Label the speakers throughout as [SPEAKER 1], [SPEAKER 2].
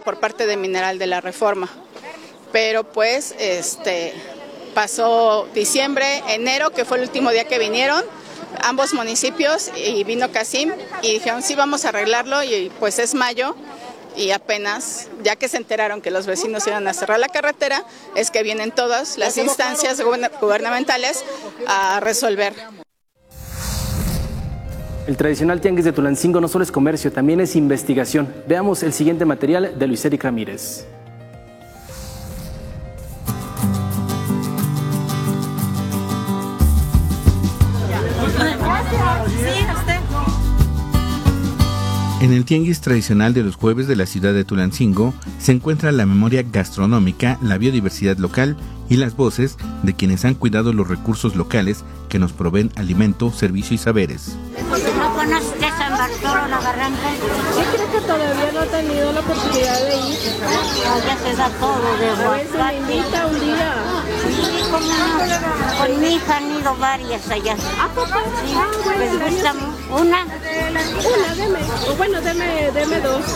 [SPEAKER 1] por parte de Mineral de la Reforma. Pero pues pasó diciembre, enero, que fue el último día que vinieron ambos municipios, y vino Casim y dijeron sí, vamos a arreglarlo, y pues es mayo y apenas, ya que se enteraron que los vecinos iban a cerrar la carretera, es que vienen todas las instancias gubernamentales a resolver.
[SPEAKER 2] El tradicional tianguis de Tulancingo no solo es comercio, también es investigación. Veamos el siguiente material de Luis Eric Ramírez.
[SPEAKER 3] En el tianguis tradicional de los jueves de la ciudad de Tulancingo se encuentra la memoria gastronómica, la biodiversidad local y las voces de quienes han cuidado los recursos locales que nos proveen alimento, servicio y saberes.
[SPEAKER 4] ¿No conociste San Bartolo, la Barranca?
[SPEAKER 5] ¿Qué crees que todavía no he tenido la oportunidad de ir?
[SPEAKER 4] Ya se da todo de
[SPEAKER 5] A ver si me invita un día.
[SPEAKER 4] Sí, cómo no. Con mi hija han ido varias allá.
[SPEAKER 5] ¿A poco?
[SPEAKER 4] Sí,
[SPEAKER 5] Bueno,
[SPEAKER 4] les gusta una.
[SPEAKER 5] Deme. Bueno, deme dos,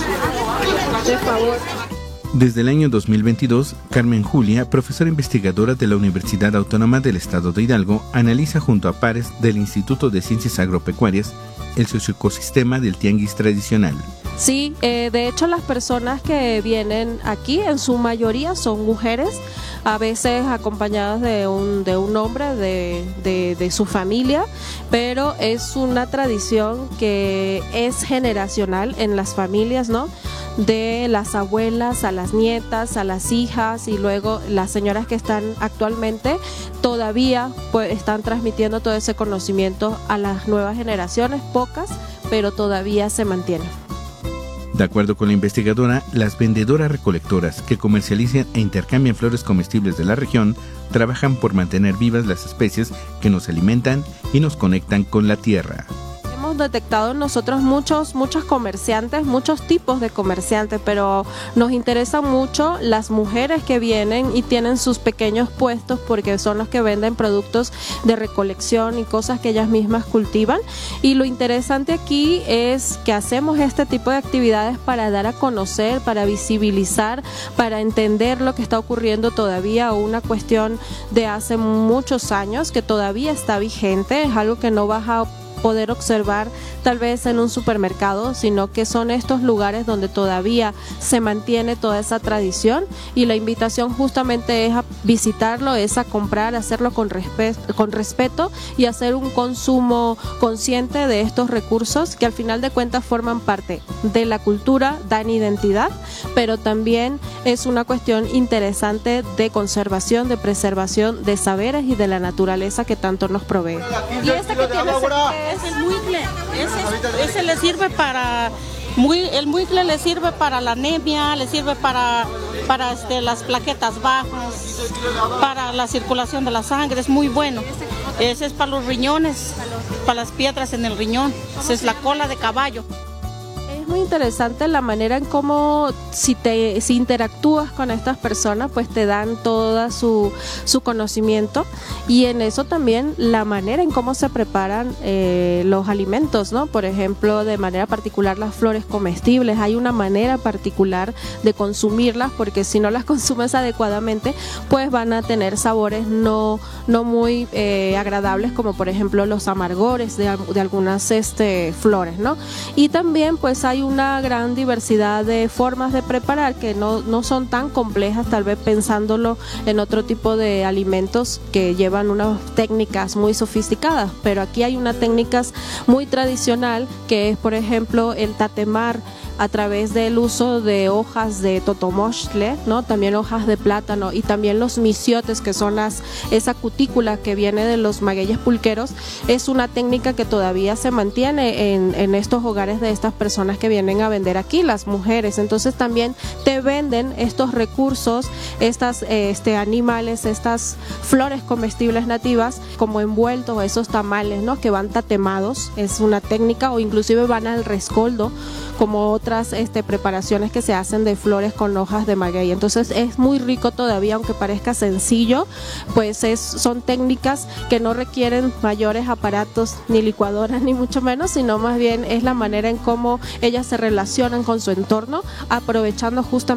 [SPEAKER 5] de favor.
[SPEAKER 3] Desde el año 2022, Carmen Julia, profesora investigadora de la Universidad Autónoma del Estado de Hidalgo, analiza junto a pares del Instituto de Ciencias Agropecuarias el socioecosistema del tianguis tradicional.
[SPEAKER 6] Sí, de hecho las personas que vienen aquí en su mayoría son mujeres, a veces acompañadas de un hombre de su familia, pero es una tradición que es generacional en las familias, ¿no? De las abuelas a las nietas, a las hijas, y luego las señoras que están actualmente todavía pues están transmitiendo todo ese conocimiento a las nuevas generaciones, pocas, pero todavía se mantienen.
[SPEAKER 3] De acuerdo con la investigadora, las vendedoras recolectoras que comercializan e intercambian flores comestibles de la región trabajan por mantener vivas las especies que nos alimentan y nos conectan con la tierra.
[SPEAKER 6] Hemos detectado nosotros muchos comerciantes, muchos tipos de comerciantes, pero nos interesan mucho las mujeres que vienen y tienen sus pequeños puestos, porque son los que venden productos de recolección y cosas que ellas mismas cultivan. Y lo interesante aquí es que hacemos este tipo de actividades para dar a conocer, para visibilizar, para entender lo que está ocurriendo todavía, una cuestión de hace muchos años que todavía está vigente, es algo que no vas a poder observar tal vez en un supermercado, sino que son estos lugares donde todavía se mantiene toda esa tradición, y la invitación justamente es a visitarlo, es a comprar, hacerlo con respeto y hacer un consumo consciente de estos recursos que al final de cuentas forman parte de la cultura, dan identidad, pero también es una cuestión interesante de conservación, de preservación de saberes y de la naturaleza que tanto nos provee.
[SPEAKER 5] Y este que tienes
[SPEAKER 7] es el muicle, ese le sirve para, el muicle le sirve para la anemia, le sirve para las plaquetas bajas, para la circulación de la sangre, es muy bueno. Ese es para los riñones, para las piedras en el riñón, esa es la cola de caballo.
[SPEAKER 6] Muy interesante la manera en cómo si interactúas con estas personas, pues te dan todo su conocimiento, y en eso también la manera en cómo se preparan los alimentos, ¿no? Por ejemplo, de manera particular las flores comestibles, hay una manera particular de consumirlas, porque si no las consumes adecuadamente, pues van a tener sabores no muy agradables, como por ejemplo los amargores de algunas flores, ¿no? Y también pues hay una gran diversidad de formas de preparar que no son tan complejas, tal vez pensándolo en otro tipo de alimentos que llevan unas técnicas muy sofisticadas, pero aquí hay una técnica muy tradicional que es, por ejemplo, el tatemar a través del uso de hojas de totomostle, ¿no? También hojas de plátano, y también los misiotes, que son esa cutícula que viene de los magueyes pulqueros. Es una técnica que todavía se mantiene en estos hogares de estas personas que vienen a vender aquí, las mujeres. Entonces también te venden estos recursos, estas animales, estas flores comestibles nativas como envueltos, esos tamales, ¿no? Que van tatemados, es una técnica, o inclusive van al rescoldo, como otras preparaciones que se hacen de flores con hojas de maguey. Entonces es muy rico todavía, aunque parezca sencillo, pues son técnicas que no requieren mayores aparatos, ni licuadoras, ni mucho menos, sino más bien es la manera en cómo ellas se relacionan con su entorno, aprovechando justamente